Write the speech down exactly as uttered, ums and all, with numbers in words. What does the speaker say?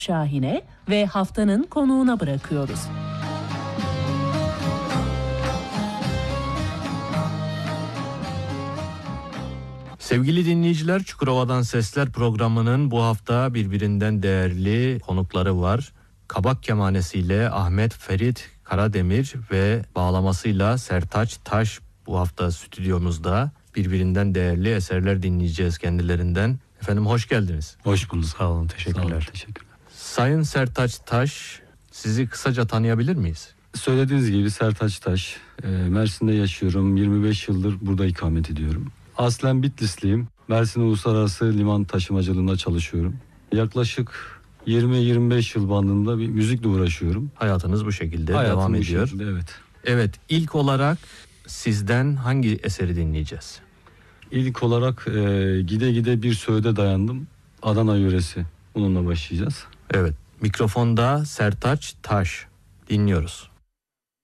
Şahin'e ve haftanın konuğuna bırakıyoruz. Sevgili dinleyiciler, Çukurova'dan Sesler programının bu hafta birbirinden değerli konukları var. Kabak kemanesiyle Ahmet Ferit Karademir ve bağlamasıyla Sertaç Taş bu hafta stüdyomuzda. Birbirinden değerli eserler dinleyeceğiz kendilerinden. Efendim hoş geldiniz. Hoş bulduk. Sağ olun, teşekkürler. Sağ olun, teşekkürler. Sayın Sertaç Taş, sizi kısaca tanıyabilir miyiz? Söylediğiniz gibi Sertaç Taş. E, Mersin'de yaşıyorum. yirmi beş yıldır burada ikamet ediyorum. Aslen Bitlisliyim. Mersin Uluslararası Liman Taşımacılığında çalışıyorum. Yaklaşık yirmi yirmi beş yıl bandında bir müzikle uğraşıyorum. Hayatınız bu şekilde Hayatım devam bu ediyor. şekilde, evet. Evet, ilk olarak sizden hangi eseri dinleyeceğiz? İlk olarak e, Gide Gide Bir Söğüde Dayandım. Adana yöresi. Bununla başlayacağız. Evet, mikrofonda Sertaç Taş, dinliyoruz.